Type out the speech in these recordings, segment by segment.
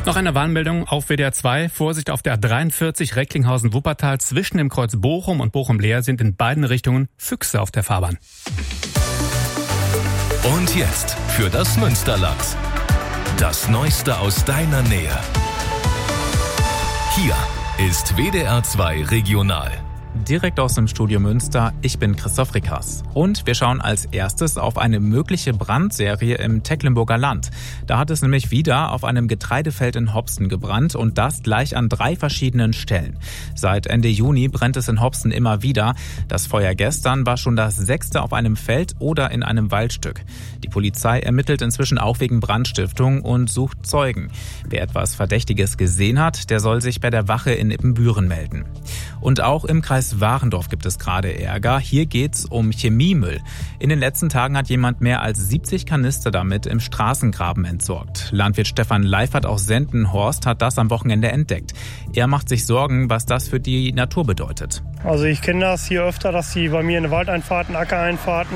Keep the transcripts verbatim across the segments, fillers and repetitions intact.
Noch eine Warnmeldung auf W D R zwei. Vorsicht auf der A dreiundvierzig Recklinghausen-Wuppertal. Zwischen dem Kreuz Bochum und Bochum-Leer sind in beiden Richtungen Füchse auf der Fahrbahn. Und jetzt für das Münsterland. Das Neueste aus deiner Nähe. Hier ist W D R zwei Regional. Direkt aus dem Studio Münster, ich bin Christoph Rickers. Und wir schauen als erstes auf eine mögliche Brandserie im Tecklenburger Land. Da hat es nämlich wieder auf einem Getreidefeld in Hopsten gebrannt und das gleich an drei verschiedenen Stellen. Seit Ende Juni brennt es in Hopsten immer wieder. Das Feuer gestern war schon das sechste auf einem Feld oder in einem Waldstück. Die Polizei ermittelt inzwischen auch wegen Brandstiftung und sucht Zeugen. Wer etwas Verdächtiges gesehen hat, der soll sich bei der Wache in Ippenbüren melden. Und auch im Kreis Warendorf gibt es gerade Ärger. Hier geht's um Chemiemüll. In den letzten Tagen hat jemand mehr als siebzig Kanister damit im Straßengraben entsorgt. Landwirt Stefan Leifert aus Sendenhorst hat das am Wochenende entdeckt. Er macht sich Sorgen, was das für die Natur bedeutet. Also ich kenne das hier öfter, dass die bei mir in Waldeinfahrten, Ackereinfahrten,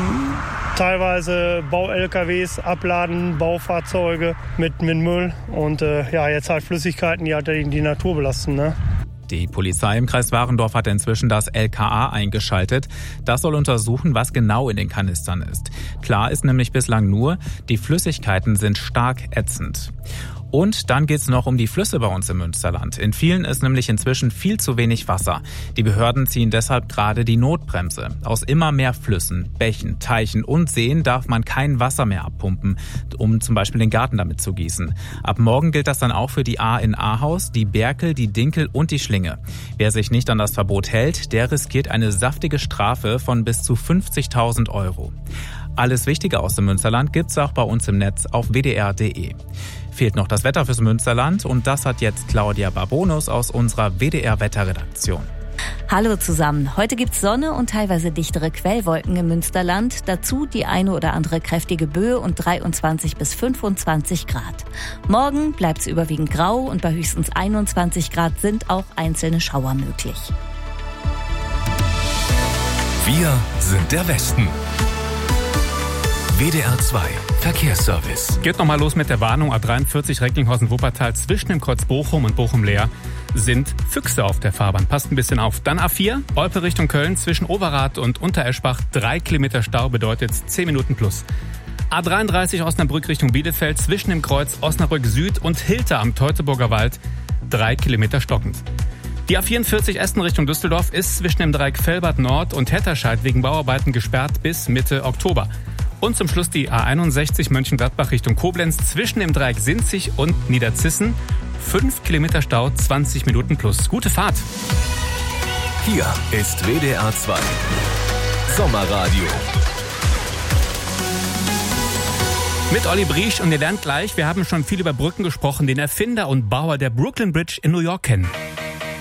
teilweise Bau-L K Ws abladen, Baufahrzeuge mit, mit Müll und äh, ja, jetzt halt Flüssigkeiten, die halt die, die Natur belasten, ne? Die Polizei im Kreis Warendorf hat inzwischen das L K A eingeschaltet. Das soll untersuchen, was genau in den Kanistern ist. Klar ist nämlich bislang nur, die Flüssigkeiten sind stark ätzend. Und dann geht's noch um die Flüsse bei uns im Münsterland. In vielen ist nämlich inzwischen viel zu wenig Wasser. Die Behörden ziehen deshalb gerade die Notbremse. Aus immer mehr Flüssen, Bächen, Teichen und Seen darf man kein Wasser mehr abpumpen, um zum Beispiel den Garten damit zu gießen. Ab morgen gilt das dann auch für die Ahr in Ahaus, die Berkel, die Dinkel und die Schlinge. Wer sich nicht an das Verbot hält, der riskiert eine saftige Strafe von bis zu fünfzigtausend Euro. Alles Wichtige aus dem Münsterland gibt's auch bei uns im Netz auf w d r punkt d e. Fehlt noch das Wetter fürs Münsterland und das hat jetzt Claudia Barbonus aus unserer W D R-Wetterredaktion. Hallo zusammen. Heute gibt's Sonne und teilweise dichtere Quellwolken im Münsterland. Dazu die eine oder andere kräftige Böe und dreiundzwanzig bis fünfundzwanzig Grad. Morgen bleibt's überwiegend grau und bei höchstens einundzwanzig Grad sind auch einzelne Schauer möglich. Wir sind der Westen. W D R zwei Verkehrsservice. Geht nochmal los mit der Warnung. A dreiundvierzig Recklinghausen-Wuppertal. Zwischen dem Kreuz Bochum und Bochum-Leer sind Füchse auf der Fahrbahn. Passt ein bisschen auf. Dann A vier, Olpe Richtung Köln. Zwischen Overath und Untereschbach. Drei Kilometer Stau bedeutet zehn Minuten plus. A dreiunddreißig Osnabrück Richtung Bielefeld. Zwischen dem Kreuz Osnabrück Süd und Hilter am Teutoburger Wald. Drei Kilometer stockend. Die A vierundvierzig Essen Richtung Düsseldorf ist zwischen dem Dreieck Velbert Nord und Hetterscheid wegen Bauarbeiten gesperrt bis Mitte Oktober. Und zum Schluss die A einundsechzig Mönchengladbach Richtung Koblenz zwischen dem Dreieck Sinzig und Niederzissen. Fünf Kilometer Stau, zwanzig Minuten plus. Gute Fahrt. Hier ist W D R zwei Sommerradio. Mit Olli Briesch und ihr lernt gleich, wir haben schon viel über Brücken gesprochen, den Erfinder und Bauer der Brooklyn Bridge in New York kennen.